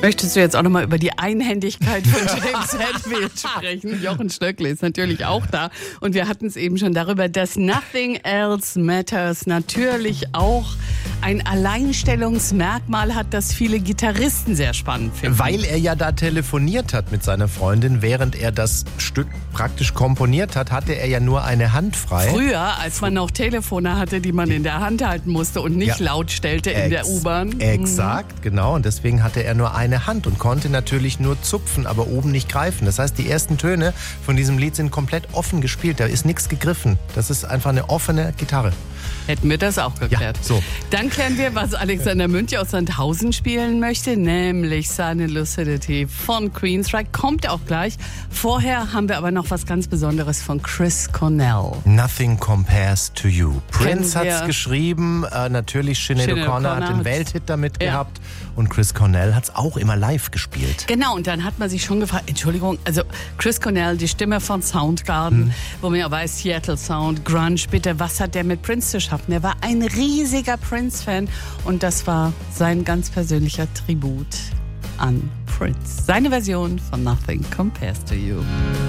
Möchtest du jetzt auch nochmal über die Einhändigkeit von James Hetfield sprechen? Jochen Stöckle ist natürlich auch da. Und wir hatten es eben schon darüber, dass Nothing Else Matters natürlich auch ein Alleinstellungsmerkmal hat, das viele Gitarristen sehr spannend finden. Weil er ja da telefoniert hat mit seiner Freundin, während er das Stück praktisch komponiert hat, hatte er ja nur eine Hand frei. Früher, als man noch Telefone hatte, die man in der Hand halten musste und nicht laut stellte in der U-Bahn. Exakt, genau. Und deswegen hatte er nur eine Hand und konnte natürlich nur zupfen, aber oben nicht greifen. Das heißt, die ersten Töne von diesem Lied sind komplett offen gespielt. Da ist nichts gegriffen. Das ist einfach eine offene Gitarre. Hätten wir das auch geklärt. Ja, so. Dann klären wir, was Alexander Münch aus Sandhausen spielen möchte, nämlich Silent Lucidity von Queensryche. Kommt auch gleich. Vorher haben wir aber noch was ganz Besonderes von Chris Cornell. Nothing Compares to You. Prince hat es geschrieben, natürlich Sinead O'Connor hat den Welthit damit gehabt und Chris Cornell hat es auch immer live gespielt. Genau, und dann hat man sich schon gefragt, Entschuldigung, also Chris Cornell, die Stimme von Soundgarden, wo man ja weiß, Seattle Sound, Grunge, bitte, was hat der mit Prince zu schaffen? Er war ein riesiger Prince-Fan und das war sein ganz persönlicher Tribut an Prince. Seine Version von Nothing Compares to You.